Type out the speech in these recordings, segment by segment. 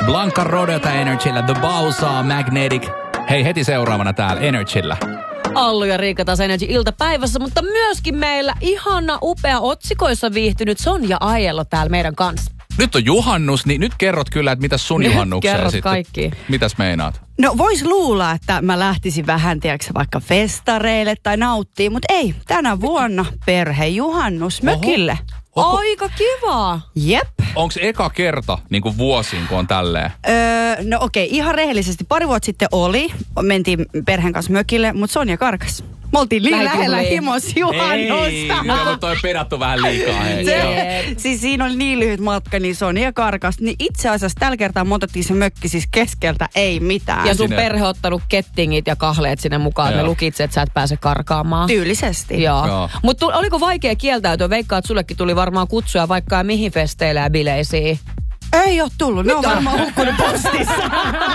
Blanca Rodota Energyllä, The Bausa Magnetic. Hei, heti seuraavana täällä Energyllä. Allu ja Riikka taas Energy iltapäivässä, mutta myöskin meillä ihana, upea otsikoissa viihtynyt Sonja Aiello täällä meidän kanssa. Nyt on juhannus, niin nyt kerrot kyllä, että mitäs sun juhannukseen kerrot sitten. kaikki. Mitäs meinaat? No vois luulla, että mä lähtisin vähän, tiedätkö, vaikka festareille tai nauttii, mutta ei. Tänä vuonna perhejuhannus mökille. Aika kiva. Jep. Onks eka kerta niin kuin vuosiin, kun on tälleen? No okei, ihan rehellisesti. Pari vuotta sitten mentiin perheen kanssa mökille, mutta Sonja karkas. Me oltiin lähellä himosjuhannusta. No toi pedattu vähän liikaa. Siis siinä oli niin lyhyt matka, niin Sonja karkas. Niin itse asiassa tällä kertaa me otettiin se mökki siis keskeltä, ei mitään. Ja sun perhe ottanut kettingit ja kahleet sinne mukaan, että me lukitse, että sä et pääse karkaamaan. Tyylisesti. Joo. Mutta oliko vaikea kieltäytyä? Veikkaa, että sullekin tuli varmaan kutsuja vaikka mihin festeille ja bileisiin. Ei ole tullut, ne on varmaan hukkunut postissa.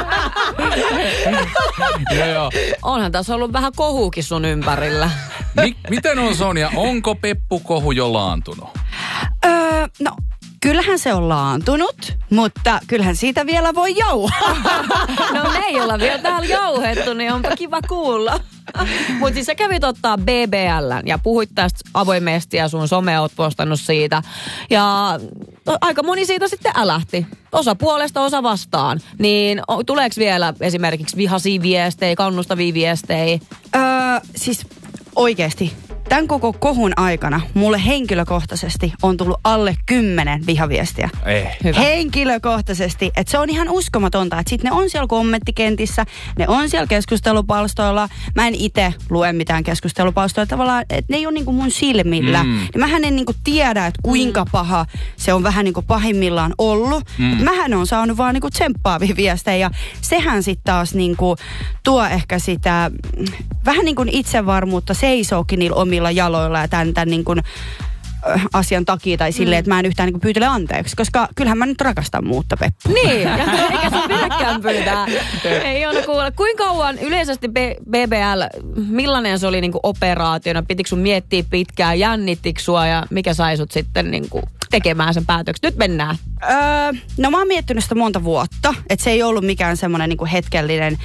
Joo. Onhan tässä ollut vähän kohuukin sun ympärillä. Miten on Sonja, onko Peppu-kohu jo laantunut? No, kyllähän se on laantunut, mutta kyllähän siitä vielä voi jauhaa. No me ei olla vielä täällä jauhettu, niin onpa kiva kuulla. Mutta siis sä kävit ottaa BBL ja puhuit tästä avoimesti ja sun some oot postannut siitä. Ja aika moni siitä sitten älähti. Osa puolesta, osa vastaan. Niin tuleeko vielä esimerkiksi vihaisia viestejä, kannustavia viestejä? Siis oikeesti. Tämän koko kohun aikana mulle henkilökohtaisesti on tullut alle 10 vihaviestiä. Henkilökohtaisesti. Että se on ihan uskomatonta. Että sitten ne on siellä kommenttikentissä, ne on siellä keskustelupalstoilla. Mä en itse lue mitään keskustelupalstoilla. Tavallaan, että ne ei ole niinku mun silmillä. Niin mähän en niinku tiedä, että kuinka paha se on vähän niinku pahimmillaan ollut. Mähän on saanut vaan niinku tsemppaavia viestejä. Ja sehän sitten taas niinku tuo ehkä sitä vähän niin kuin itsevarmuutta seisookin niillä omilla jaloilla ja tämän niin kuin asian takia tai silleen, että mä en yhtään niin kuin pyytele anteeksi, koska kyllähän mä nyt rakastan muutta, Peppu. Niin, eikä se pidäkään pyytää. Ei ole kuulla. Kuinka kauan yleisesti BBL, millainen se oli niin kuin operaationa? Pitikö sun miettiä pitkään, jännittikö sua ja mikä sai sut sitten niin kuin tekemään sen päätöksen? Nyt mennään. No mä oon miettinyt sitä monta vuotta, että se ei ollut mikään semmoinen niin kuin hetkellinen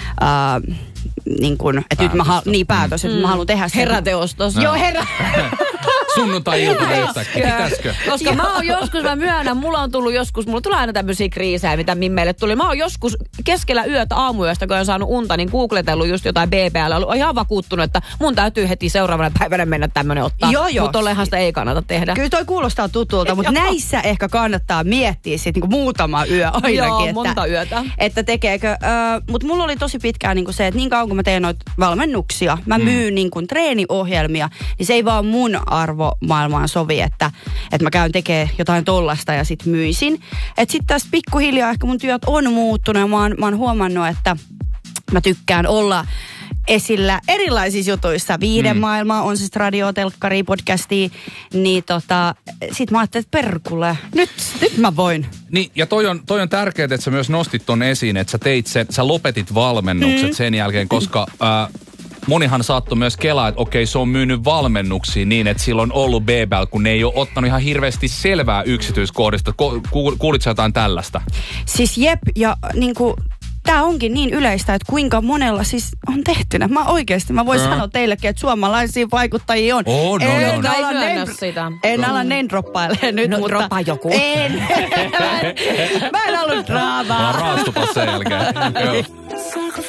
niin kuin, että nyt päätös, että mä haluan tehdä sen. Heräteostos. No. Joo, Sunnuntai-iltana pitäisikö? Koska mä myönnän, mulla tulee aina tämmöisiä kriisejä, mitä meille tuli. Mä oon joskus keskellä yötä, aamuyöstä, kun on saanut unta, niin googletellut just jotain BBL. Ollut ihan vakuuttunut, että mun täytyy heti seuraavana päivänä mennä tämmönen ottaa. Joo. Mutta ollenhan sitä ei kannata tehdä. Kyllä toi kuulostaa tutulta, mutta näissä ehkä kannattaa miettiä sit niinku muutama yö ainakin. Joo, monta yötä. Että tekeekö. Mutta mulla oli tosi pitkään niinku se, että niin kauan kun mä teen noita valmennuksia, mä myyn niinku treeniohjelmia, niin se ei vaan mun arvomaailmaan sovi, että mä käyn tekemään jotain tollasta ja sit myisin. Että sit tässä pikkuhiljaa ehkä mun työt on muuttunut ja mä oon huomannut, että mä tykkään olla esillä erilaisissa jutuissa. Viiden maailmaa, on siis radio, telkkari, podcastia, niin sit mä ajattelin, että perkule, nyt mä voin. Niin, ja toi on tärkeää, että sä myös nostit ton esiin, että sä lopetit valmennukset sen jälkeen, koska monihan saattoi myös kelaa, että okei, se on myynyt valmennuksia niin, että sillä on ollut BBL, kun ne ei ole ottanut ihan hirveästi selvää yksityiskohdista. Kuulit sä jotain tällaista? Siis jep, ja niinku tää onkin niin yleistä, että kuinka monella siis on tehtynä. Mä voin sanoa teillekin, että suomalaisia vaikuttajia on. En ala name-droppailemaan nyt, no, mutta droppaa joku. Mä en ollut draamaa. Raastupas sen jälkeen. Joo.